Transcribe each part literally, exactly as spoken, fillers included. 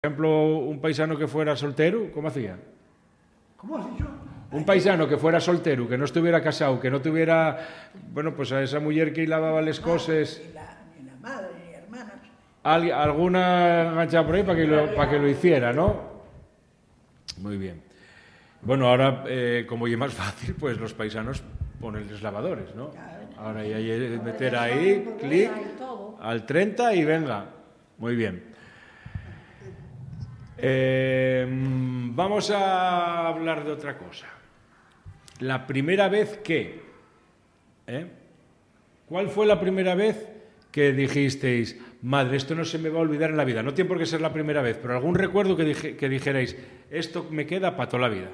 Por ejemplo, un paisano que fuera soltero, ¿cómo hacía? ¿Cómo has dicho? Un paisano que fuera soltero, que no estuviera casado, que no tuviera, bueno, pues a esa mujer que lavaba las cosas. Ni la, ni la madre, ni hermanas. Al, alguna enganchada por ahí para que, lo, para que lo hiciera, ¿no? Muy bien. Bueno, ahora, eh, como ya es más fácil, pues los paisanos ponen los lavadores, ¿no? Ahora ya hay que meter ahí, clic, al treinta y venga. Muy bien. Eh, vamos a hablar de otra cosa. La primera vez que... ¿eh? ¿Cuál fue la primera vez que dijisteis, madre, esto no se me va a olvidar en la vida? No tiene por qué ser la primera vez, pero algún recuerdo que, dije, que dijerais, esto me queda para toda la vida.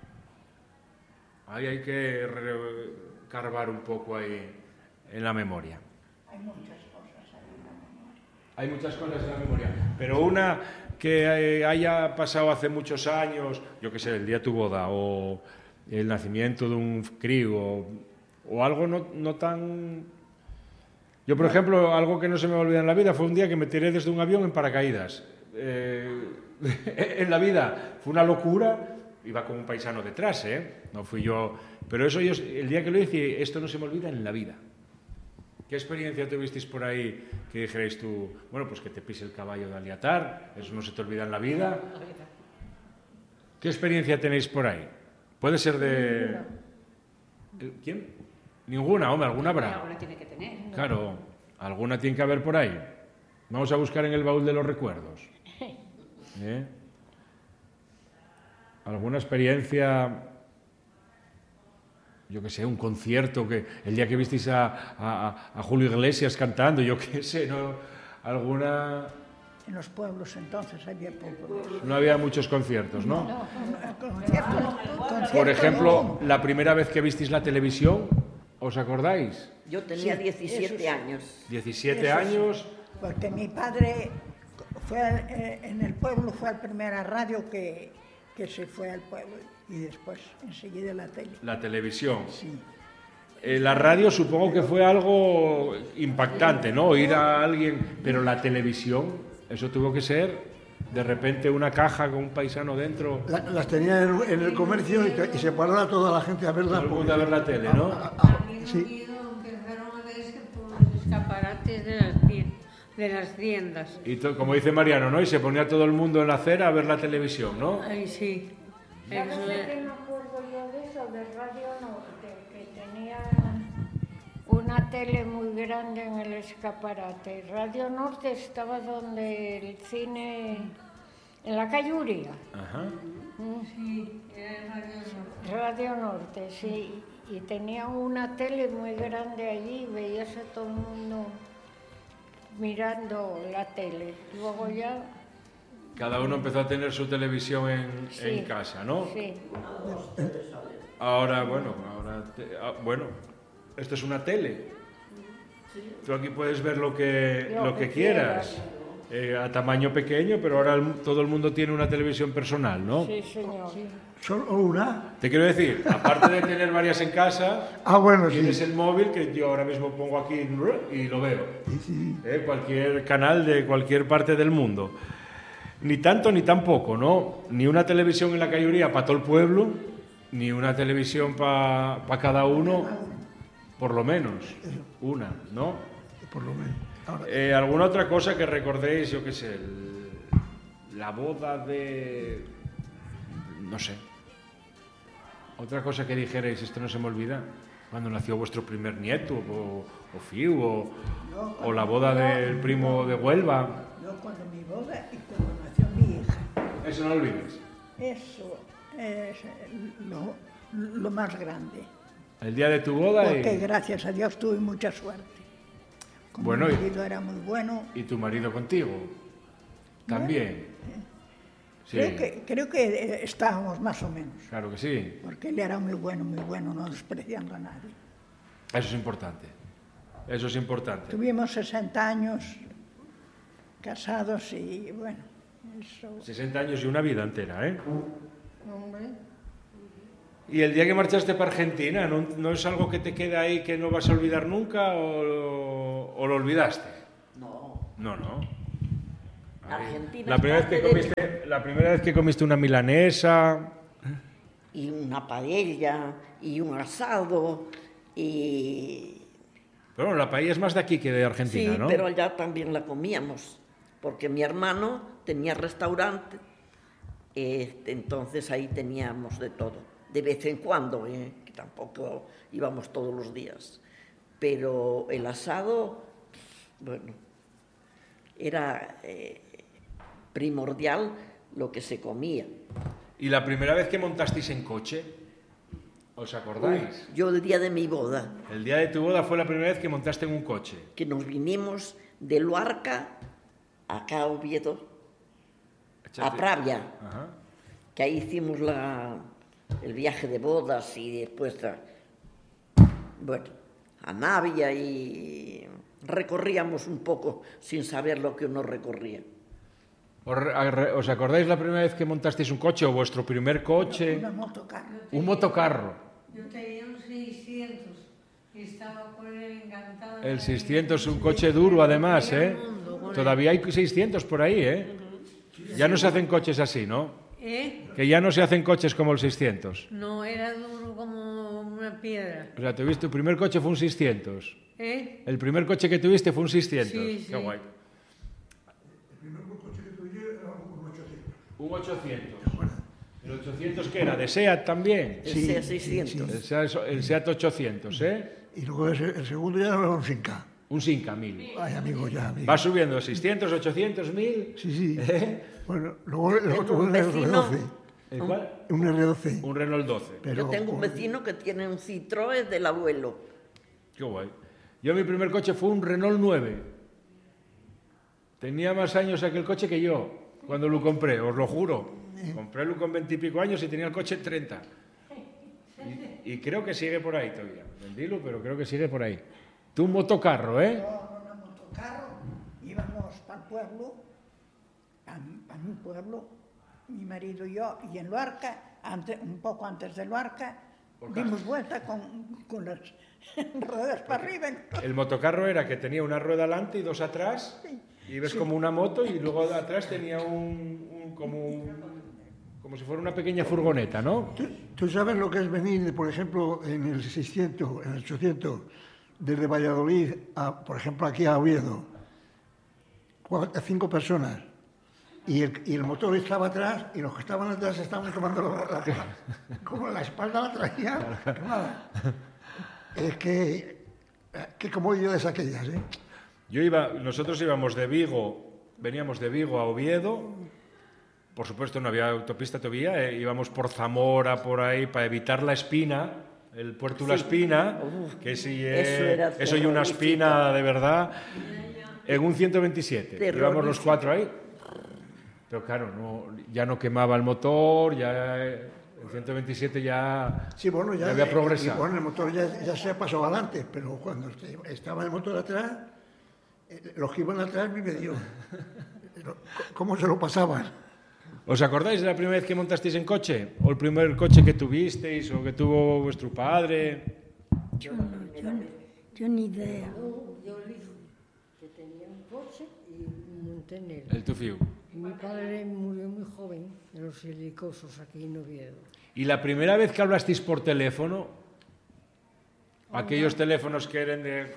Ahí hay que carbar un poco ahí en la memoria. Hay muchas cosas ahí en la memoria. Hay muchas cosas en la memoria, pero una que haya pasado hace muchos años, yo qué sé, el día de tu boda o el nacimiento de un crío o, o algo no, no tan... Yo, por ejemplo, algo que no se me va a olvidar en la vida fue un día que me tiré desde un avión en paracaídas. Eh, en la vida fue una locura, iba con un paisano detrás, ¿eh? No fui yo... Pero eso yo, el día que lo hice, esto no se me olvida en la vida. ¿Qué experiencia tuvisteis por ahí que dijerais tú, bueno, pues que te pise el caballo de Aliatar, eso no se te olvida en la vida? ¿Qué experiencia tenéis por ahí? Puede ser de... ¿Quién? Ninguna, hombre, alguna habrá. Alguna tiene que tener. ¿No? Claro, alguna tiene que haber por ahí. Vamos a buscar en el baúl de los recuerdos. ¿Eh? ¿Alguna experiencia... yo qué sé, un concierto, que el día que visteis a, a, a Julio Iglesias cantando, yo qué sé, ¿no? Alguna... En los pueblos entonces había pocos. No había muchos conciertos, ¿no? No, conciertos, conciertos Por ejemplo, no. la primera vez que visteis la televisión, ¿os acordáis? Yo tenía Sí, diecisiete eso sí. años. diecisiete Eso sí, años. porque mi padre fue al, eh, en el pueblo fue la primera radio que, que se fue al pueblo y después enseguida la tele. La televisión. Sí. Eh, la radio supongo que fue algo impactante, ¿no? Oír a alguien, pero la televisión, eso tuvo que ser de repente una caja con un paisano dentro. La- las tenía en, en el comercio y, te- y se paraba toda la gente a verlas. Todo el mundo porque- a ver la tele, ¿no? Ah, ah, ah, sí. Empezaron a verse por los escaparates de las, tien- de las tiendas. Y to- como dice Mariano, ¿no? Y se ponía todo el mundo en la acera a ver la televisión, ¿no? Ay, sí. ¿Sabes Eso de es- qué me acuerdo yo de eso? De Radio Norte, que tenía una tele muy grande en el escaparate. Radio Norte estaba donde el cine, en la calle Uría. Ajá. Sí, era Radio Norte. Radio Norte, sí. Y tenía una tele muy grande allí, veías a todo el mundo mirando la tele. Luego ya, Cada uno empezó a tener su televisión en, sí, en casa, ¿no? sí. Ahora, bueno, ahora, te- ah, bueno, esto es una tele. Tú aquí puedes ver lo que, Lo lo que que quieras, eh, a tamaño pequeño, pero ahora el- todo el mundo tiene una televisión personal, ¿no? Sí, señor. ¿Solo una? Te quiero decir, aparte de tener varias en casa, Ah, bueno, sí. tienes el móvil que yo ahora mismo pongo aquí y lo veo. Sí, sí. Eh, cualquier canal de cualquier parte del mundo. Ni tanto ni tampoco, ¿no? Ni una televisión en la calle para todo el pueblo, ni una televisión para pa cada uno, por lo menos. Una, ¿no? Por lo menos. Ahora, Eh, ¿Alguna otra cosa que recordéis, yo qué sé, el- la boda de... no sé. Otra cosa que dijerais, esto no se me olvida, cuando nació vuestro primer nieto, o, o Fiu, o, o la boda del primo de Huelva. Yo cuando mi boda y cuando nació mi hija. Eso no lo olvides. Eso es lo, lo más grande. El día de tu boda Porque y, gracias a Dios tuve mucha suerte. Como Bueno, mi y- marido era muy bueno. y tu marido contigo. También. Sí, Creo que, creo que eh, estábamos más o menos. claro que sí. Porque él era muy bueno, muy bueno, no despreciando a nadie. Eso es importante. Eso es importante. Tuvimos sesenta años casados y bueno, eso. sesenta años y una vida entera, ¿eh? Hombre. ¿Y el día que marchaste para Argentina, no, no es algo que te queda ahí que no vas a olvidar nunca o, o lo olvidaste? No, No, no. Argentina La es primera, vez parte que de- comiste, la primera vez que comiste una milanesa... y una paella, y un asado, y... Pero bueno, la paella es más de aquí que de Argentina, sí, ¿no? pero allá también la comíamos, porque mi hermano tenía restaurante, eh, entonces ahí teníamos de todo, de vez en cuando, eh, que tampoco íbamos todos los días, pero el asado, bueno, era eh, primordial lo que se comía. ¿Y la primera vez que montasteis en coche? ¿Os acordáis? Yo el día de mi boda, El día de tu boda fue la primera vez que montaste en un coche. que nos vinimos de Luarca acá a Oviedo, a Échate. Pravia, Ajá. que ahí hicimos la, el viaje de bodas y después, a, bueno, a Navia, y recorríamos un poco sin saber lo que uno recorría. ¿Os, re- ¿Os acordáis la primera vez que montasteis un coche o vuestro primer coche? Una motocarro. Un motocarro. Yo tenía un seiscientos y estaba con él encantada. El seiscientos, un coche duro además, ¿eh? Todavía hay seiscientos por ahí, ¿eh? Ya no se hacen coches así, ¿no? ¿Eh? Que ya no se hacen coches como el seiscientos. No, era duro como una piedra. O sea, tuviste, tu primer coche fue un seiscientos. ¿Eh? El primer coche que tuviste fue un seiscientos. Sí, sí. Qué guay. El primer coche que tuve era un ochocientos. Un ochocientos. ¿El ochocientos qué era? ¿De SEAT también? El Sí, SEAT sí, seiscientos. El SEAT, el SEAT ochocientos, ¿eh? Y luego ese- el segundo ya era un Sinca. Un Sinca mil. Ay, amigo, ya, amigo. Va subiendo seiscientos, ochocientos, mil. Sí, sí. ¿Eh? Bueno, luego luego Tengo tuve un un R vecino- doce. ¿El cuál? Un R doce. Un Renault doce. Pero, Yo tengo un joder, vecino que tiene un Citroën del abuelo. Qué guay. Yo mi primer coche fue un Renault nueve. Tenía más años aquel coche que yo, cuando lo compré, os lo juro. Compré con veintipico años y tenía el coche treinta. Y, y creo que sigue por ahí todavía. Vendílo, pero creo que sigue por ahí. Tú un motocarro, ¿eh? Yo en una motocarro íbamos para el pueblo, a, mi pueblo, mi marido y yo, y en Luarca, antes, un poco antes de Luarca, dimos vuelta con, con las ruedas para arriba. El motocarro era que tenía una rueda adelante y dos atrás. Y ves como una moto y luego de atrás tenía un, un- como un- como si fuera una pequeña furgoneta, ¿no? ¿Tú, tú sabes lo que es venir, por ejemplo, en el seiscientos, en el ochocientos, desde Valladolid, a, por ejemplo, aquí a Oviedo, cuatro, cinco personas, y el, y el motor estaba atrás, y los que estaban atrás estaban tomando la, la- como la espalda la traían, quemada. Es que, qué comodidades aquellas, ¿eh? Yo iba, nosotros íbamos de Vigo, veníamos de Vigo a Oviedo, por supuesto no había autopista todavía, eh, íbamos por Zamora, por ahí, para evitar la espina, el puerto de la Sí. espina, Uf, que si eso eh, era eso y una terrorífico. espina de verdad, en un ciento veintisiete, íbamos los Terrorífico. cuatro ahí, pero claro, no, ya no quemaba el motor, ya eh, el ciento veintisiete ya, Sí, bueno, ya, ya había y progresado. bueno, el motor ya, ya se ha pasado adelante, pero cuando este- estaba el motor atrás, eh, los que iban atrás me dio. ¿Cómo se lo pasaban? ¿Os acordáis de la primera vez que montasteis en coche? ¿O el primer coche que tuvisteis o que tuvo vuestro padre? Yo no, yo, no- yo ni idea. Yo que tenía un coche y monté en él. El Tufiu. Mi padre murió muy joven de los silicosos aquí en Oviedo. ¿Y la primera vez que hablasteis por teléfono? Aquellos teléfonos que eran de...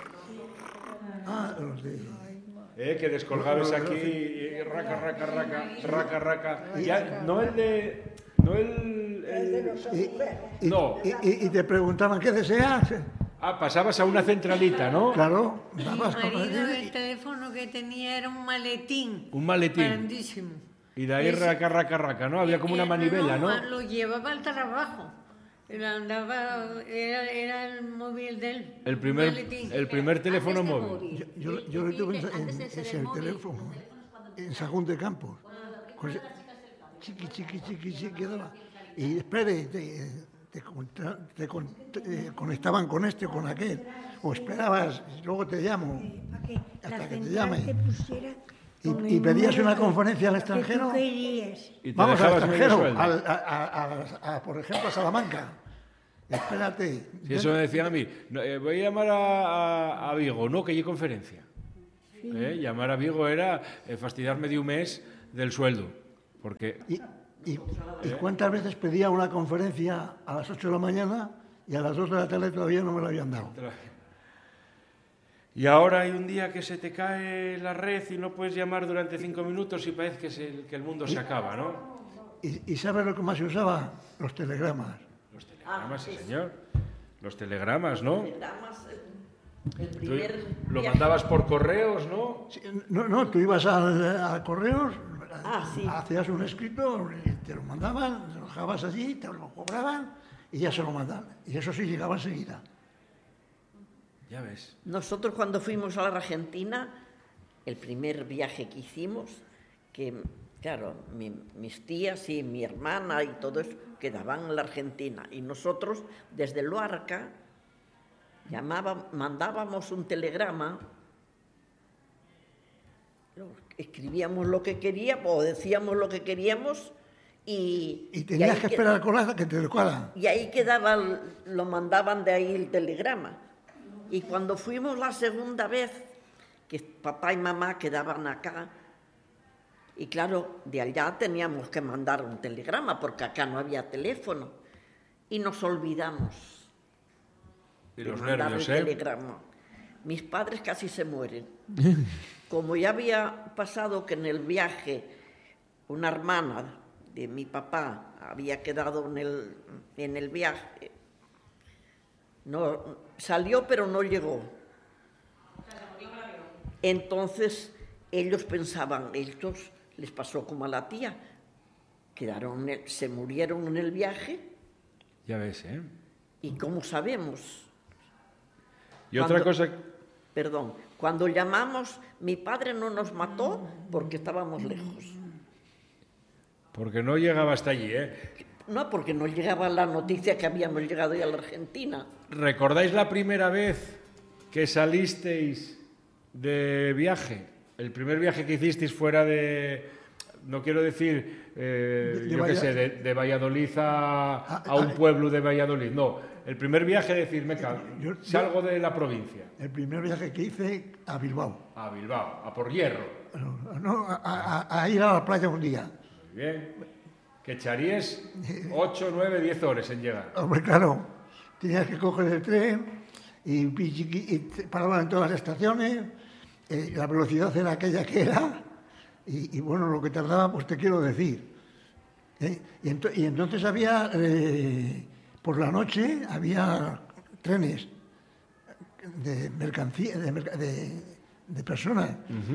Ah, los de... eh, que descolgabais aquí y raca, raca, raca, raca, raca. Ya, no el de... No el... el- Y, No. y, y- y te preguntaban qué deseas. Ah, pasabas a una centralita, ¿no? Claro, Mi dabas con- marido, el teléfono que tenía era un maletín. Un maletín. Grandísimo. Y de ahí Ese- raca, raca, raca, ¿no? Había como una Eh, manivela, ¿no? Lo llevaba al trabajo. Él andaba, era, era el móvil de él. El un primer, maletín. el primer teléfono móvil. Yo, yo, yo lo tuve en, en- ese teléfono, en Sajón de Campos. Con ese- Chiqui, chiqui, chiqui, chiqui, daba. Y espere, te, te contra- te con- te conectaban con este o con aquel. O esperabas, y luego te llamo. Para que Hasta la que te central llamen. te pusiera Y- con y el pedías número una que- conferencia al que extranjero. tú querías. Y te Vamos al dejabas medio extranjero, sueldo. al- a, a- a- a, por ejemplo, a Salamanca. Espérate. Sí, eso me decían a mí. No, eh, voy a llamar a, a- a Vigo, no, que hay conferencia. Sí. ¿eh? Llamar a Vigo era eh, fastidiarme de un mes del sueldo. Porque... ¿Y, y, ¿Y cuántas veces pedía una conferencia a las ocho de la mañana y a las dos de la tarde todavía no me la habían dado? Y ahora hay un día que se te cae la red y no puedes llamar durante cinco minutos y parece que, es el, que el mundo se acaba, ¿no? ¿Y, ¿Y sabes lo que más se usaba? Los telegramas. Los telegramas, sí, señor. Los telegramas, ¿no? Telegramas, el, el Tú primer lo viaje- mandabas por correos, ¿no? Sí, No, no, tú ibas al, a correos, Ah, sí. hacías un escrito, te lo mandaban, lo dejabas allí, te lo cobraban y ya se lo mandaban. Y eso sí llegaba enseguida. Ya ves. Nosotros cuando fuimos a la Argentina, el primer viaje que hicimos, que claro, mi- mis tías y mi hermana y todo eso quedaban en la Argentina. Y nosotros desde Luarca llamábamos, mandábamos un telegrama, lo- escribíamos lo que queríamos o decíamos lo que queríamos y... Y tenías ahí que que- esperar a colar a que te lo colara. Y ahí quedaba, el- lo mandaban de ahí el telegrama. Y cuando fuimos la segunda vez, que papá y mamá quedaban acá, y claro, de allá teníamos que mandar un telegrama, porque acá no había teléfono, y nos olvidamos Y de los mandar nervios, el ¿eh? telegrama. Mis padres casi se mueren. Como ya había pasado que en el viaje una hermana de mi papá había quedado en el, en el viaje, no, salió pero no llegó. Entonces ellos pensaban, ellos les pasó como a la tía, quedaron, en el- se murieron en el viaje, Ya ves, ¿eh? y ¿cómo sabemos? Y otra Cuando- cosa... Perdón, cuando llamamos, mi padre no nos mató porque estábamos lejos. Porque no llegaba hasta allí, ¿eh? No, porque no llegaba la noticia que habíamos llegado ya a la Argentina. ¿Recordáis la primera vez que salisteis de viaje? El primer viaje que hicisteis fuera de... No quiero decir, eh, De- de yo qué Valla- sé, de, de Valladolid a, Ah, a un ah, pueblo de Valladolid. No, el primer viaje decir, me cago, Yo- salgo de la provincia. El primer viaje que hice a Bilbao. A Bilbao, a por hierro. No, a, a- a ir a la playa un día. Muy bien. Que echaríais ocho, nueve, diez horas en llegar. Hombre, claro, tenías que coger el tren y, y- y te paraban en todas las estaciones, eh, la velocidad era aquella que era, y, y bueno, lo que tardaba, pues te quiero decir. ¿eh? Y, ento- y entonces había, eh, por la noche, había trenes de mercancía, de, merca- de- de personas.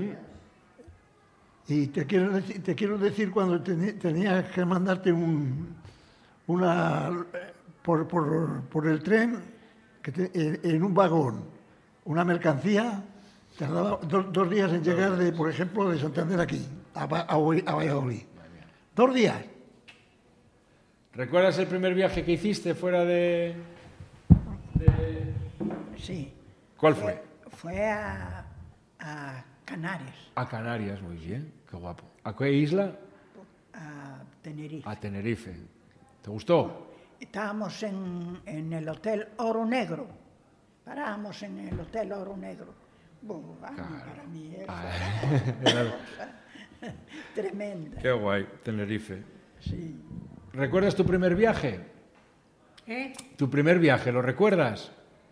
Y te quiero decir, te quiero decir cuando teni- tenías que mandarte un, una por, por, por el tren que te- en, en un vagón una mercancía, tardaba do- dos días en llegar de, por ejemplo, de Santander aquí a, Va- a Oi- a Valladolid. Dos días. ¿Recuerdas el primer viaje que hiciste fuera de...? de- Sí. ¿Cuál fue? Fue a, a Canarias, A Canarias, muy bien, qué guapo. ¿A qué isla? a Tenerife. A Tenerife. ¿Te gustó? Estábamos en, en el Hotel Oro Negro. Parábamos en el Hotel Oro Negro. Bueno, vamos, para mí eso era una cosa tremenda. Qué guay, Tenerife. Sí. ¿Recuerdas tu primer viaje? ¿Eh? ¿Tu primer viaje, lo recuerdas?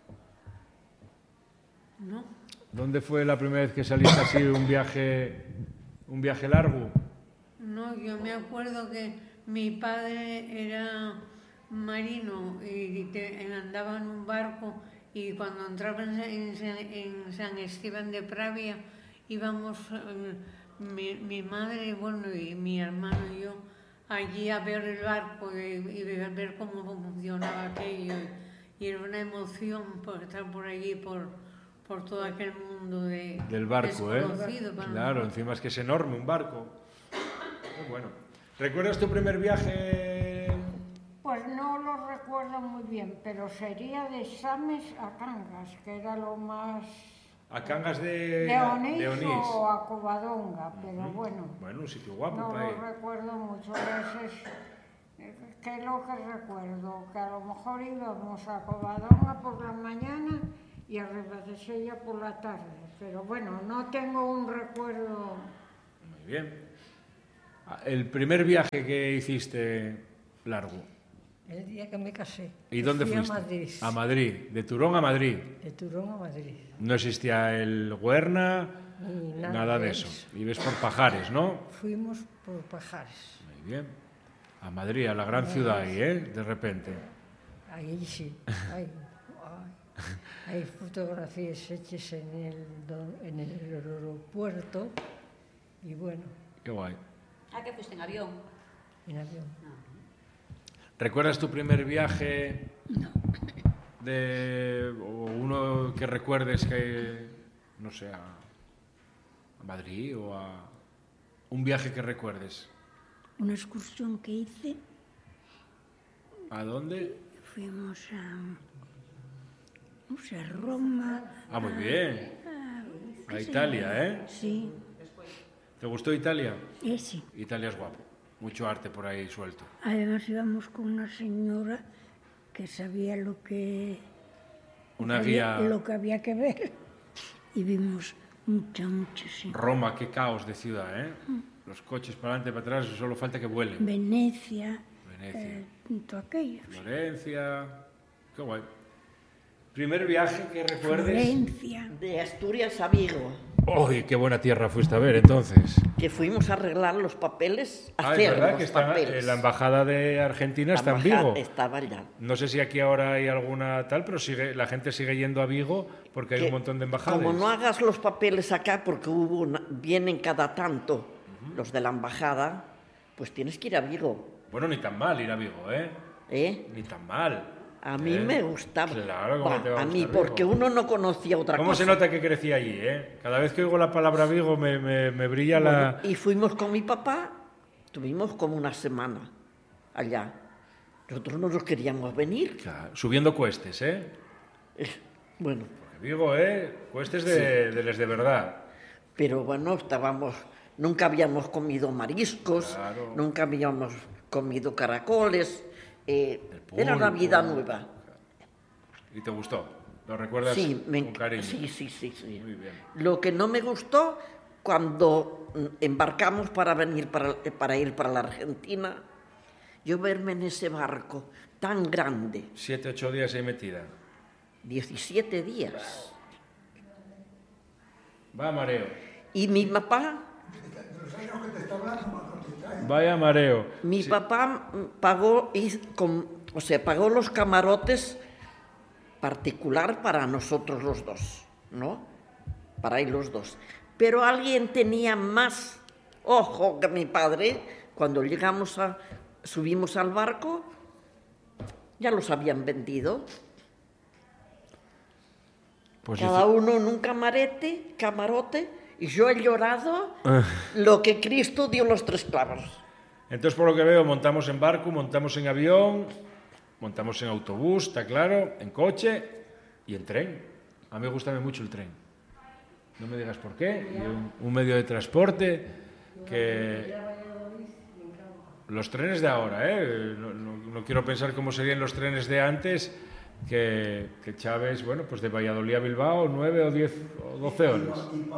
No. ¿Dónde fue la primera vez que saliste así un viaje, un viaje largo? No, yo me acuerdo que mi padre era marino y te- andaba en un barco y cuando entraba en, Sa- en Sa- en San Esteban de Pravia íbamos eh, mi, mi madre bueno, y mi hermano y yo allí a ver el barco y, y ver, ver cómo funcionaba aquello y era una emoción por estar por allí por, por todo aquel mundo de Del barco, ¿eh? desconocido para Claro, nosotros. encima es que es enorme un barco. Muy bueno. ¿Recuerdas tu primer viaje? Pues no lo recuerdo muy bien, pero sería de Sames a Cangas, que era lo más... A Cangas de, De Onís, de Onís. o a Covadonga, pero bueno, Bueno, un sitio guapo no para lo ir. recuerdo mucho. Es, es- ¿Qué es lo que recuerdo? Que a lo mejor íbamos a Covadonga por la mañana y a Ribadesella por la tarde. Pero bueno, no tengo un recuerdo. Muy bien. El primer viaje que hiciste largo. El día que me casé. ¿Y dónde Fui fuiste? A Madrid. A Madrid. De Turón a Madrid. De Turón a Madrid. No existía el Huerna, Ni nada, nada de de eso. eso. Ibas por Pajares, ¿no? Fuimos por Pajares. Muy bien. A Madrid, a la gran ciudad ahí, ¿eh? De repente. Ahí sí. Hay, hay, hay fotografías hechas en el, do- en el aeropuerto y bueno, Qué guay. Ah, que fuiste en avión. en avión. ¿Recuerdas tu primer viaje? No. De, o uno que recuerdes que, no sé, a, a Madrid o a... Un viaje que recuerdes. Una excursión que hice, ¿A dónde? fuimos a, no sé, a Roma. Ah, muy bien. a- A ¿qué se Italia, llama? ¿eh? Sí, ¿Te gustó Italia? ese. Italia es guapo. Mucho arte por ahí suelto. Además íbamos con una señora que sabía lo que, Una había- guía... lo que había que ver y vimos mucha, mucha, sí. Roma, qué caos de ciudad, ¿eh? Los coches para adelante, para atrás, solo falta que vuelen. Venecia, Venecia. eh, todo aquello. Florencia... Qué guay. ¿Primer viaje que recuerdes? Florencia. De Asturias a Vigo, ¡Uy, qué buena tierra fuiste a ver entonces! que fuimos a arreglar los papeles, a Ah, es hacer verdad los que está, papeles. eh, la embajada de Argentina La está en embajada Vigo. Estaba allá. No sé si aquí ahora hay alguna tal, pero sigue, la gente sigue yendo a Vigo porque hay Que un montón de embajadas. Como no hagas los papeles acá, porque hubo una- vienen cada tanto los de la embajada, pues tienes que ir a Vigo, Bueno, ni tan mal ir a Vigo, ¿eh? ¿eh? Ni tan mal. A mí ¿eh? me gustaba. Claro, ¿cómo Va, te va a a mí, gustar porque Vigo? uno no conocía otra ¿Cómo cosa. se nota que crecí allí, eh? Cada vez que oigo la palabra Vigo me, me, me brilla la... Bueno, y fuimos con mi papá, tuvimos como una semana allá. Nosotros no nos queríamos venir. Claro, subiendo cuestes, ¿eh? Eh, Bueno, Porque Vigo, ¿eh? Cuestes de, de les de verdad. pero bueno, estábamos, nunca habíamos comido mariscos, Claro. nunca habíamos comido caracoles. eh, El era una pulpo. vida nueva. ¿Y te gustó? ¿Lo recuerdas Sí, me con enc- cariño? sí, sí, sí, sí. Muy bien. Lo que no me gustó cuando mm, embarcamos para venir para, para ir para la Argentina, yo verme en ese barco tan grande, Siete, ocho días ahí metida. diecisiete días. Va mareo. Y mi papá, Vaya mareo. mi papá mm, pagó, y con- o sea, pagó los camarotes particular para nosotros los dos, ¿no? Para ir los dos. Pero alguien tenía más ojo que mi padre. Cuando llegamos a, subimos al barco, ya los habían vendido. Pues Cada dice- uno en un camarete, camarote, y yo he llorado lo que Cristo dio los tres clavos. Entonces, por lo que veo, montamos en barco, montamos en avión, montamos en autobús, está claro, en coche y en tren. A mí me gusta mucho el tren. No me digas por qué. Y un, un medio de transporte que... Los trenes de ahora, ¿eh? No, no- no quiero pensar cómo serían los trenes de antes, que, que Chávez, bueno, pues de Valladolid a Bilbao, nueve o diez o doce horas.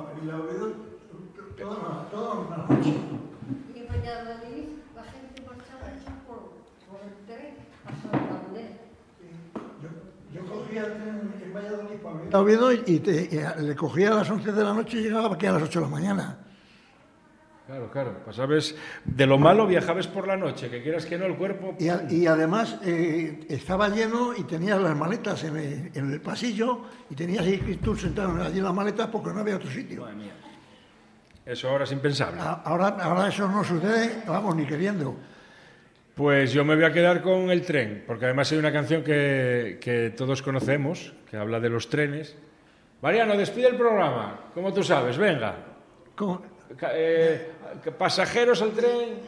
Y en Valladolid la gente marchaba por, por el tren a Santander. Yo cogía el tren en Valladolid para venir a Oviedo y, te- y le cogía a las once de la noche y llegaba aquí a las ocho de la mañana. Claro, claro. Pues sabes, de lo malo viajabas por la noche, que quieras que no, el cuerpo... Y, a- y además eh, estaba lleno y tenías las maletas en el, en el pasillo y tenías ahí tú sentado allí en las maletas porque no había otro sitio. Madre mía. Eso ahora es impensable. A- Ahora, ahora eso no sucede, vamos, ni queriendo. Pues yo me voy a quedar con el tren, porque además hay una canción que, que todos conocemos, que habla de los trenes. Mariano, despide el programa, como tú sabes, venga. Como- Ca- eh, pasajeros al tren.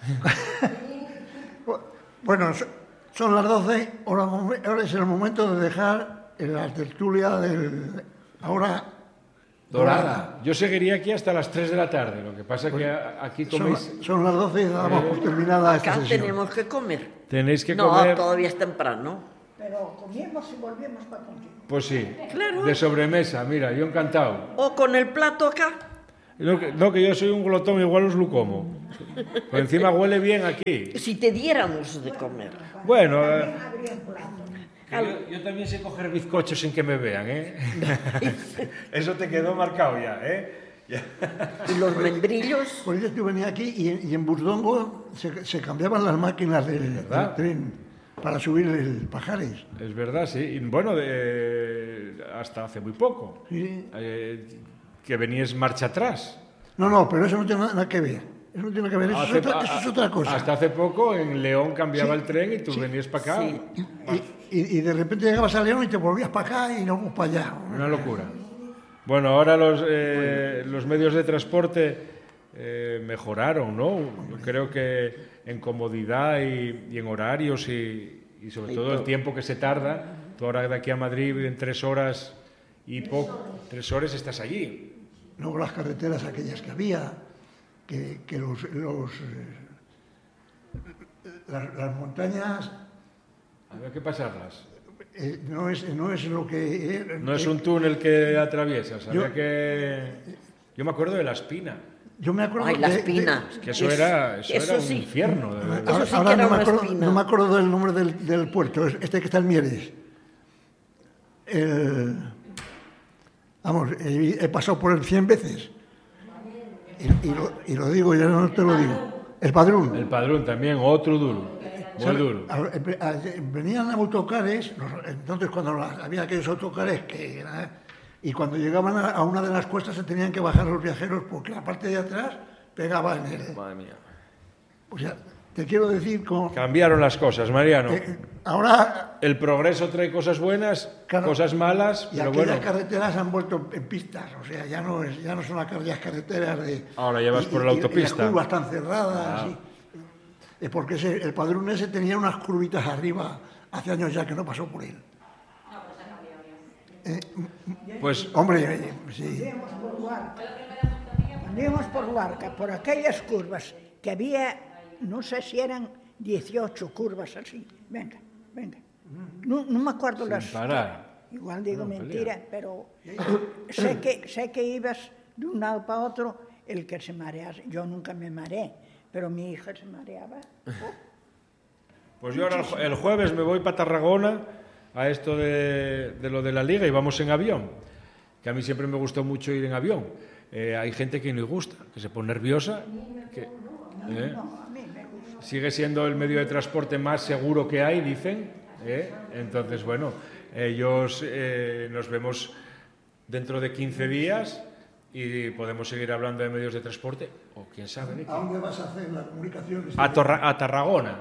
Bueno, so- son las doce, ahora, momen- ahora es el momento de dejar la tertulia del... Ahora... Dorada. Yo seguiría aquí hasta las tres de la tarde, lo que pasa es que a- aquí Son, coméis... son las doce y damos por terminada esta Acá sesión. tenemos que comer. Tenéis que no, comer... todavía es temprano. pero comíamos y volvíamos para contigo. Pues sí, Claro. de sobremesa, mira, yo encantado. O con el plato acá. No que, no, que yo soy un glotón, igual os lo como. Por encima huele bien aquí. Si te diéramos de comer. Bueno, eh, Habría un plato. que yo, yo también sé coger bizcochos sin que me vean, ¿eh? Eso te quedó marcado ya, ¿eh? Ya. Y los membrillos. Por eso yo venía aquí y, en- y en Burdongo se, se cambiaban las máquinas del, ¿Verdad? del tren para subir el Pajares. Es verdad, sí. Y bueno, de- hasta hace muy poco. Sí. Eh, que venías marcha atrás. No, no, pero eso no tiene nada que ver. Eso no tiene que ver, eso, Hace- es, otra, eso es otra cosa. Hasta hace poco en León cambiaba el tren y tú venías para acá. Sí. Y, y- y de repente llegabas a León y te volvías para acá y luego para allá. Una locura. Bueno, ahora los, eh, los medios de transporte eh, mejoraron, ¿no? Yo creo que en comodidad y, y en horarios y, y sobre Y todo el todo. tiempo que se tarda. Tú ahora de aquí a Madrid en tres horas y poco, tres horas estás allí. Luego las carreteras aquellas que había, que, que los, los, eh, las, las montañas Había que pasarlas. eh, no, es, no es lo que... eh, No es eh, un túnel que atraviesas, había Yo- que... Yo me acuerdo de La Espina, Yo me acuerdo Ay, la de- de- espina. que eso Es- era, eso eso era un sí. infierno. de verdad. Eso Ahora, sí ahora que era no, me una acuerdo, espina. no me acuerdo del nombre del, del puerto, es este que está en Mieres. El- vamos, he, he pasado por él cien veces. Y, y lo, y lo digo, ya no te lo digo. El Padrón. El Padrón también, otro duro, muy ¿Sabe? duro. A- a- a- Venían autocares, los- entonces cuando las- había aquellos autocares que... era- y cuando llegaban a, a una de las cuestas se tenían que bajar los viajeros porque la parte de atrás pegaba en el... Madre mía. O sea, te quiero decir, como, Cambiaron las cosas, Mariano. eh, ahora... El progreso trae cosas buenas, Claro. cosas malas, Y pero aquellas bueno. carreteras han vuelto en pistas, o sea, ya no, es, ya no son aquellas carreteras de... Ahora ya vas y- por y- la y- y autopista. las curvas están cerradas. Ah. y- eh, porque ese- el Padrón ese tenía unas curvitas arriba, hace años ya que no pasó por él. Pues Hombre, eh, sí. Íbamos por Luarca. Cuando íbamos por Luarca, por aquellas curvas, que había, no sé si eran dieciocho curvas así. Venga, venga. No, no me acuerdo las... parar. Igual digo No, mentira, pero sé que, sé que ibas de un lado para otro, el que se marease. Yo nunca me mareé, pero mi hija se mareaba. Oh, Pues yo ahora el jue- el jueves me voy para Tarragona a esto de, de lo de la liga y vamos en avión, que a mí siempre me gustó mucho ir en avión. Eh, hay gente que no le gusta, que se pone nerviosa, que eh, no, a mí me gusta. sigue siendo el medio de transporte más seguro que hay, dicen. ¿eh? Entonces, bueno, ellos eh, nos vemos dentro de quince días y podemos seguir hablando de medios de transporte, o quién sabe, ¿de qué? ¿A dónde vas a hacer la comunicación? A, Torra- a Tarragona.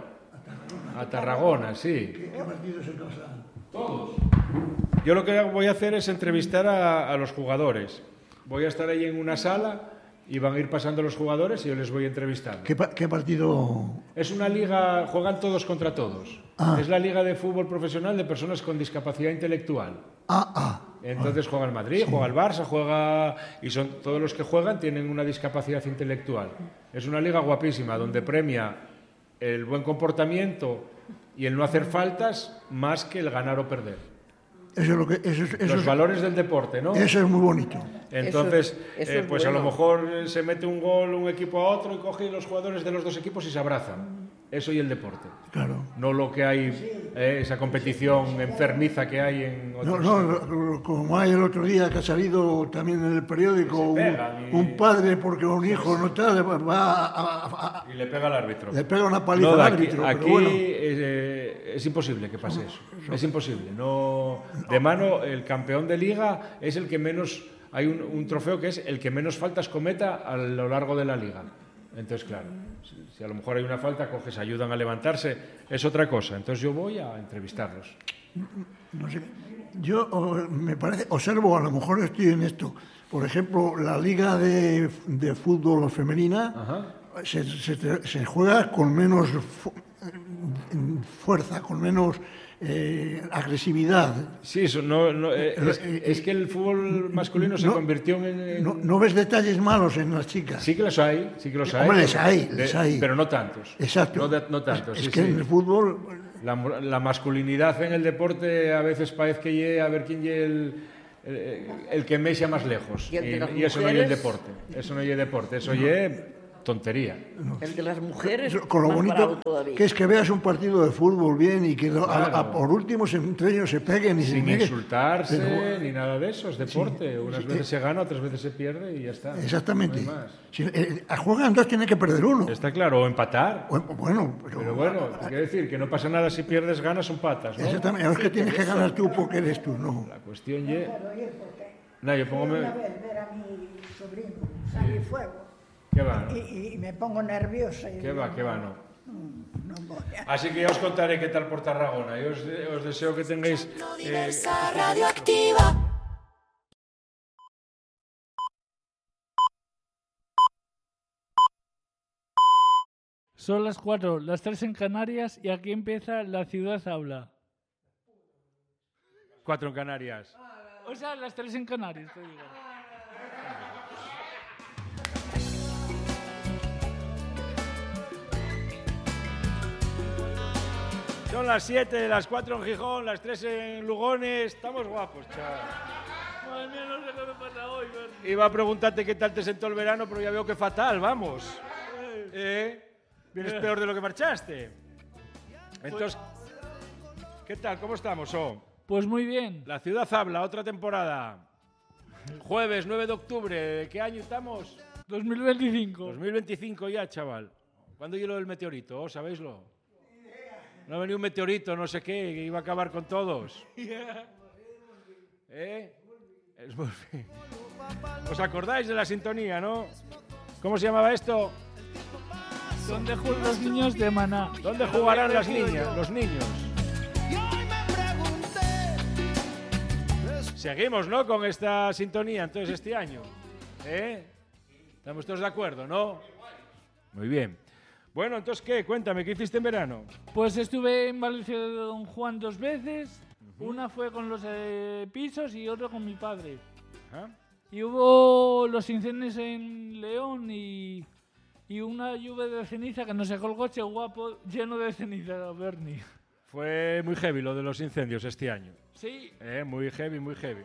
A Tarragona, sí. ¿Qué, qué partidos se causan? Todos. Yo lo que voy a hacer es entrevistar a, a los jugadores. Voy a estar ahí en una sala y van a ir pasando los jugadores y yo les voy entrevistando. ¿Qué, pa- qué partido? Es una liga, juegan todos contra todos. Ah. Es la liga de fútbol profesional de personas con discapacidad intelectual. Ah, ah. Entonces juega el Madrid, juega el Barça, juega... Y son todos los que juegan tienen una discapacidad intelectual. Es una liga guapísima donde premia el buen comportamiento y el no hacer faltas más que el ganar o perder. Eso es lo que... Eso, es- eso, Los es- valores del deporte, ¿no? eso es muy bonito. Entonces, eso eh, es pues a lo bueno. mejor eh, se mete un gol un equipo a otro y coge los jugadores de los dos equipos y se abrazan. Eso y el deporte. Claro. No lo que hay, eh, esa competición enfermiza que hay en No, otros... no, lo- lo- como hay el otro día que ha salido también en el periódico un, pegan y- un padre porque un hijo no tal va a, a- a- Y le pega al árbitro. le pega una paliza No, al de aquí, árbitro. aquí pero bueno, eh, es imposible que pase eso. Es imposible. No, de mano, el campeón de liga es el que menos... Hay un, un trofeo que es el que menos faltas cometa a lo largo de la liga. Entonces, claro, si, si a lo mejor hay una falta, coges, ayudan a levantarse, es otra cosa. Entonces yo voy a entrevistarlos. no sé. Yo o, me parece, observo, a lo mejor estoy en esto. Por ejemplo, la liga de, de fútbol femenina Ajá. se, se- se juega con menos fu- fuerza, con menos eh, agresividad. Sí, eso no, no, eh, es, Eh, es que el fútbol masculino se no, convirtió en... en- No, no ves detalles malos en las chicas. Sí que los hay, sí que los hay. Hombre, les hay, De- les hay. Pero no tantos. Exacto. No, de- no tantos, Es sí, que sí. en el fútbol La, la masculinidad en el deporte a veces parece que lle a ver quién lle el, el, el que mexa más lejos. Y, el de las y, y eso no lle el mujeres... deporte. Eso no lle deporte, eso lle tontería. El de las mujeres, Con lo más bonito bravo todavía. que es que veas un partido de fútbol bien y que a- Claro. a- por último se, entre ellos se peguen y se Sin peguen. insultarse Pero- ni nada de eso, es deporte. Sí, Unas sí, veces eh, se gana, otras veces se pierde y ya está. Exactamente. No hay más. Si eh, juegan dos, tienen que perder uno. Está claro, o empatar. O- Bueno, pero, Pero bueno, quiero decir que no pasa nada si pierdes, ganas o empatas, ¿no? exactamente, no es que tienes que ganar tú porque eres tú, no. La cuestión ye... Puedo ir porque No, yo pongo... una vez ver a mi sobrino salir fuego ¿Qué va, no? y, y me pongo nerviosa. Y ¿Qué va, qué va, no? No, no voy a... Así que ya os contaré qué tal por Tarragona. Yo os, os deseo que tengáis... eh, Diversa radioactiva. Son las cuatro, las tres en Canarias y aquí empieza La Ciudad Habla. cuatro en Canarias. O sea, las tres en Canarias, te digo. Son las siete, las cuatro en Gijón, las tres en Lugones. Estamos guapos, chaval. Madre mía, no sé qué me pasa hoy, Bernie. Iba a preguntarte qué tal te sentó el verano, pero ya veo que fatal, vamos. ¿Eh? Vienes peor de lo que marchaste. Entonces, ¿qué tal? ¿Cómo estamos, oh? Pues muy bien. La Ciudad Habla, otra temporada. Jueves nueve de octubre. ¿De qué año estamos? dos mil veinticinco. dos mil veinticinco ya, chaval. ¿Cuándo llegó el meteorito? ¿Oh, sabéislo? No ha venido un meteorito, no sé qué, que iba a acabar con todos. ¿Eh? Es muy bien. ¿Os acordáis de la sintonía, no? ¿Cómo se llamaba esto? ¿Dónde juegan los niños de Maná? ¿Dónde jugarán las niñas, los niños? Seguimos, ¿no? Con esta sintonía, entonces, este año. ¿Eh? ¿Estamos todos de acuerdo, no? Muy bien. Bueno, entonces, ¿qué? Cuéntame, ¿qué hiciste en verano? Pues estuve en Valencia de Don Juan dos veces. Una fue con los eh, pisos y otra con mi padre. Ajá. Y hubo los incendios en León y, y una lluvia de ceniza que nos sacó el coche guapo lleno de ceniza, Bernie. Fue muy heavy lo de los incendios este año. Sí. Eh, muy heavy, muy heavy.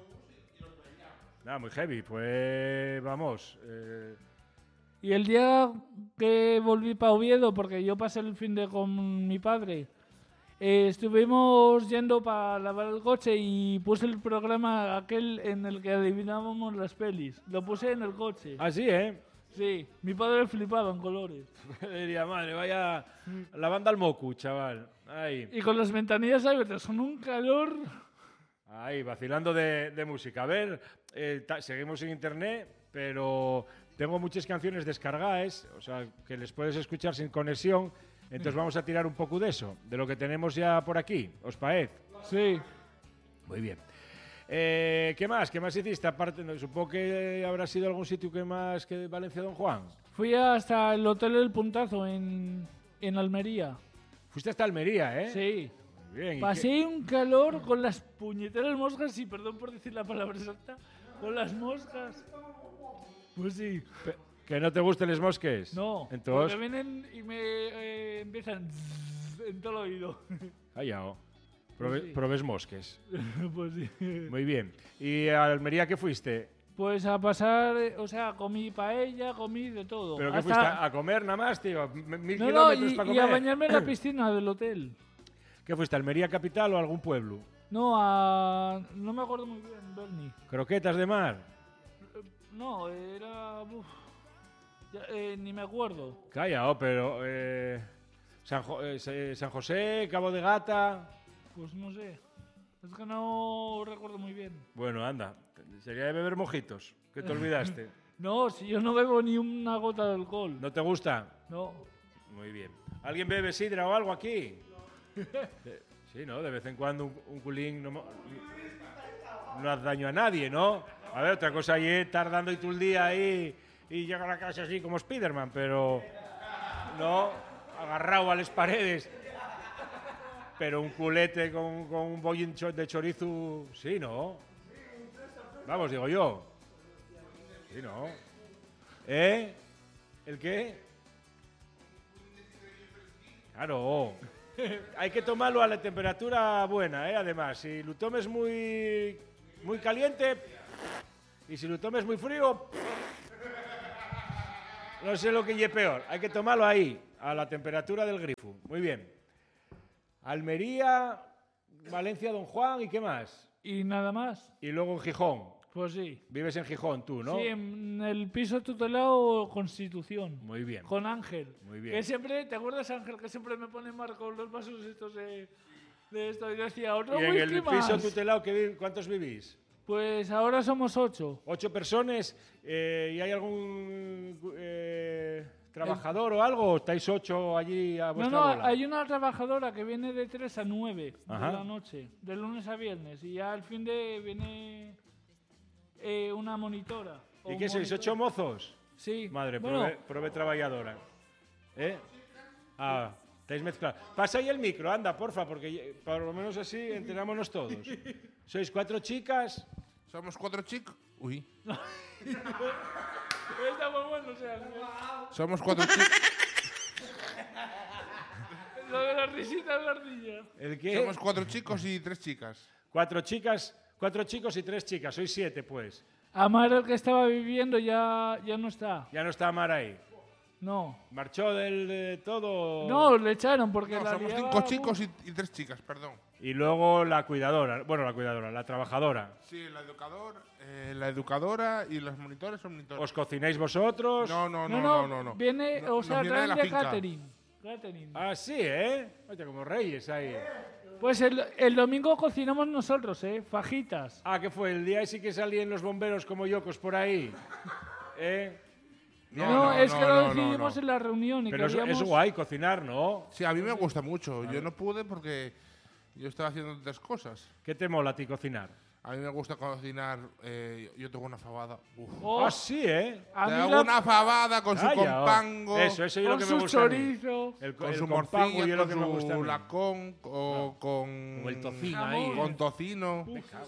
Nada, muy heavy. Fue, vamos... Eh, Y el día que volví para Oviedo, porque yo pasé el fin de con mi padre, eh, estuvimos yendo para lavar el coche y puse el programa aquel en el que adivinábamos las pelis. Lo puse en el coche. ah, sí, ¿eh? Sí, mi padre flipaba en colores. Diría, madre, vaya la banda al mocu, chaval. Ahí, Y con las ventanillas abiertas, son un calor. ahí, vacilando de, de música. A ver, eh, ta- seguimos en internet, pero tengo muchas canciones descargadas, o sea, que les puedes escuchar sin conexión. Entonces vamos a tirar un poco de eso, de lo que tenemos ya por aquí. ¿Os parece? Sí. Muy bien. Eh, ¿Qué más? ¿Qué más hiciste? Aparte, no, supongo que habrá sido algún sitio que más que Valencia Don Juan. Fui hasta el Hotel El Puntazo en, en Almería. Fuiste hasta Almería, ¿eh? Sí. Muy bien. ¿y Pasé un calor con las puñeteras moscas, y perdón por decir la palabra exacta, con las moscas. Pues sí. qué- pe- ¿Que no te gusten los mosques? No, Entonces, porque vienen y me eh, empiezan zzzz en todo el oído. callao. Prove- Pues sí. Probes mosques. Pues sí. Muy bien. ¿Y a Almería qué fuiste? Pues a pasar, eh, o sea, comí paella, comí de todo. ¿Pero qué Hasta- fuiste? ¿A, a comer nada más, tío? M- ¿Mil No, no, kilómetros y, para y comer? a bañarme en la piscina del hotel. ¿Qué fuiste? ¿Almería capital o algún pueblo? No, a... no me acuerdo muy bien, Bernie. ¿Croquetas de mar? No, era... uf, ya, eh, ni me acuerdo. Callao, pero... eh, San, Jo- eh, Se- San José, Cabo de Gata... Pues no sé. Es que no recuerdo muy bien. Bueno, anda. Sería de beber mojitos. ¿Qué te olvidaste? No, si yo no bebo ni una gota de alcohol. ¿No te gusta? No. Muy bien. ¿Alguien bebe sidra o algo aquí? Eh, Sí, ¿no? De vez en cuando un, un culín no, mo- no hace daño a nadie, ¿no? A ver, otra cosa ahí es estar dando y tú el día ahí y llegar a la casa así como Spiderman, pero no, agarrado a las paredes. Pero un culete con, con un bollín cho- de chorizo, sí, ¿no? Vamos, digo yo. Sí, ¿no? ¿Eh? ¿El qué? Claro. Hay que tomarlo a la temperatura buena, ¿eh? Además, si lo tomes muy, muy caliente y si lo tomes muy frío, no sé lo que es peor. Hay que tomarlo ahí, a la temperatura del grifo. Muy bien. Almería, Valencia, Don Juan, ¿y qué más? Y nada más. Y luego en Gijón. Pues sí. Vives en Gijón tú, ¿no? Sí, en el piso tutelado Constitución. Muy bien. Con Ángel. Muy bien. Que siempre, ¿te acuerdas, Ángel? Que siempre me pone marco los vasos estos de, de esto. Y decía, otro ¿Y en whisky el más. piso tutelado que vi- cuántos vivís? Pues ahora somos ocho. ¿Ocho personas? Eh, ¿Y hay algún eh, trabajador o algo? ¿O estáis ocho allí a No, vuestra no, bola? hay una trabajadora que viene de tres a nueve Ajá. de la noche, de lunes a viernes. Y ya al fin de viene eh, una monitora. o ¿Y un qué sois? monitor. ¿Ocho mozos? Sí. Madre, Bueno, prove, prove trabajadora. ¿Eh? Ah, estáis mezclados. Pasa ahí el micro, anda, porfa, porque por lo menos así enterámonos todos. ¿Sois cuatro chicas? Somos cuatro chicos. Uy. Está muy bueno, o sea. Somos cuatro chicos. Lo de la risita de la ardilla. ¿El qué? Somos cuatro chicos y tres chicas. Cuatro chicas, cuatro chicos y tres chicas. Sois siete, pues. Amar, el que estaba viviendo, ya, ya no está. Ya no está Amar ahí. No. ¿Marchó del de todo? No, le echaron porque No, la somos liaba cinco mu- chicos y, y tres chicas, perdón. Y luego la cuidadora, bueno, la cuidadora, la trabajadora. Sí, la educadora, eh, la educadora y los monitores son monitores. ¿Os cocináis vosotros? No, no, No, no, no, no, no. no. viene, No- o nos sea, viene de traen la de finca. catering. Catering. Ah, sí, ¿eh? Oye, como reyes ahí. Pues el, el domingo cocinamos nosotros, ¿eh? Fajitas. Ah, ¿qué fue? El día ese que salían los bomberos como yocos por ahí. ¿Eh? No, No, no, es no, que no, lo no, decidimos no. en la reunión y Pero es, queríamos... es guay cocinar, ¿no? Sí, a mí me gusta mucho. Yo no pude porque yo estaba haciendo otras cosas. ¿Qué te mola a ti cocinar? A mí me gusta cocinar. eh, yo tengo una fabada. Uf. Oh, Ah, sí, ¿eh? a Te mí hago la- una fabada con su Calla, oh. compango. Eso, eso es lo con que me su gusta a mí. chorizo. El, Con el su compango morcilla, y es lo con que me gusta a su mí. lacón o con... Como el tocino ahí, ¿eh? Con tocino.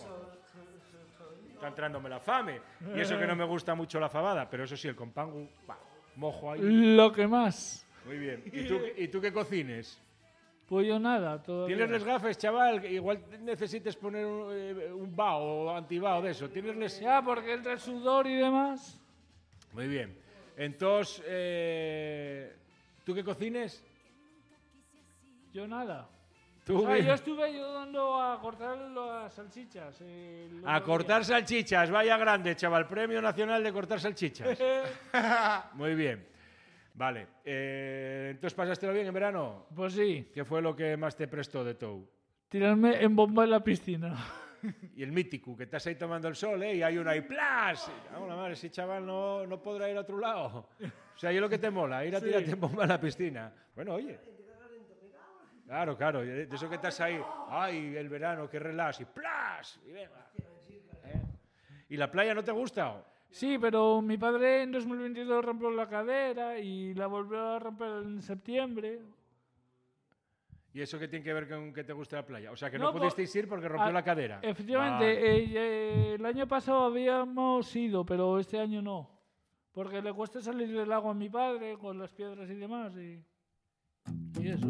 Está entrándome la fame. Y eso que no me gusta mucho la fabada, pero eso sí, el compango, bah, mojo ahí. Lo que más. Muy bien. ¿Y tú, ¿y tú qué cocines? Pues yo nada, todavía. ¿Tienes les gafes, chaval? Que igual necesites poner un, eh, un bao o antibao de eso. ¿Tienes les... Ya, porque entre el sudor y demás... Muy bien. Entonces, eh, ¿tú qué cocines? Yo nada. ¿Tú O sea, qué? yo estuve ayudando a cortar las salchichas. eh, el A otro cortar día. salchichas. Vaya grande, chaval. Premio Nacional de Cortar Salchichas. Muy bien. Vale. Eh, entonces, ¿pasástelo bien en verano? Pues sí, ¿Qué fue lo que más te prestó de todo? tirarme en bomba en la piscina. Y el mítico, que estás ahí tomando el sol, ¿eh? Y hay uno ahí, ¡plas! Vamos, la madre, ese chaval no, no podrá ir a otro lado. O sea, yo lo que te mola, ir a Sí. tirarte en bomba a la piscina. Bueno, oye. Claro, claro, de eso que estás ahí, ¡ay, el verano, qué relax! Y ¡plas! Y venga. ¿Eh? ¿Y la playa no te gusta? Sí, pero mi padre en dos mil veintidós rompió la cadera y la volvió a romper en septiembre. ¿Y eso qué tiene que ver con que te guste la playa? O sea, que no, No, po- pudisteis ir porque rompió Ah, la cadera. Efectivamente, Vale. eh, eh, el año pasado habíamos ido, pero este año no. Porque le cuesta salir del agua a mi padre con las piedras y demás. Y, y eso.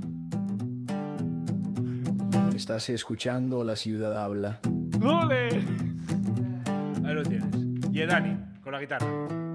Estás escuchando La Ciudad Habla. ¡Ole! Ahí lo tienes. Y Dani, con la guitarra.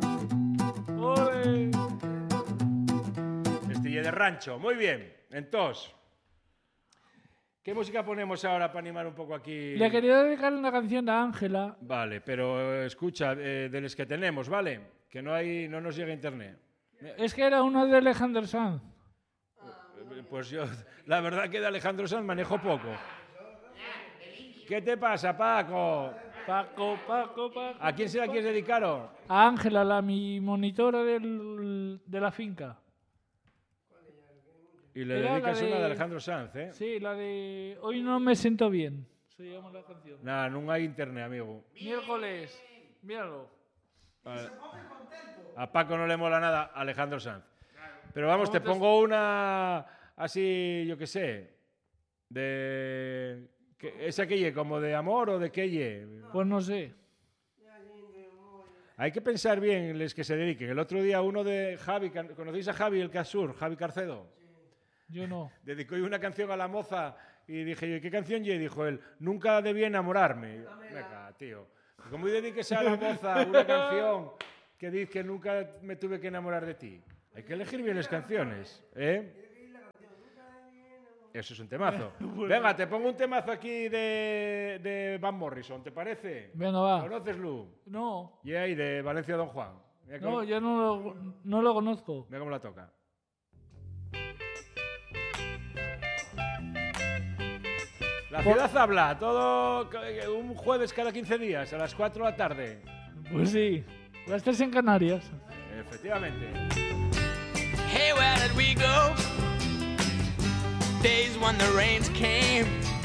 ¡Ole! Este y de rancho. Muy bien. Entonces, ¿qué música ponemos ahora para animar un poco aquí? Le quería dedicar una canción a Ángela. Vale, pero eh, escucha, eh, de los que tenemos, ¿vale? Que no hay, no nos llega internet. Es que era una de Alejandro Sanz. Eh, Pues yo, la verdad que de Alejandro Sanz manejo poco. ¿Qué te pasa, Paco? Paco, Paco, Paco. ¿A quién se la quieres dedicar? oh? A Ángela, la mi monitora del, de la finca. Y le Era la dedicas de- una de Alejandro Sanz, ¿eh? Sí, la de Hoy no me siento bien. Se llama la canción. Nada, no hay internet, amigo. Miércoles. Míralo. A, a Paco no le mola nada Alejandro Sanz. Pero vamos, ¿Cómo te te- pongo una así, yo qué sé, de... que- ¿Esa que ye? ¿Como de amor o de qué ye? Pues no sé. Hay que pensar bien en los que se dediquen. El otro día uno de Javi, ¿conocéis a Javi el Casur? Javi Carcedo. Yo no. Dedicó una canción a la moza y dije, ¿qué canción? Y dijo él, nunca debí enamorarme. Venga, tío. ¿Cómo dediques a la moza una canción que dice que nunca me tuve que enamorar de ti? Hay que elegir bien las canciones, ¿eh? Eso es un temazo. Venga, te pongo un temazo aquí de, de Van Morrison, ¿te parece? Venga, va. ¿Conoces, Lu? No. Y ahí, de Valencia Don Juan. Mira cómo- No, yo no lo, no lo conozco. Mira cómo la toca. La ciudad habla, todo un jueves cada quince días, a las cuatro de la tarde. Pues sí. Las tres en Canarias. Efectivamente. Hey, where did we go? Days when the rains came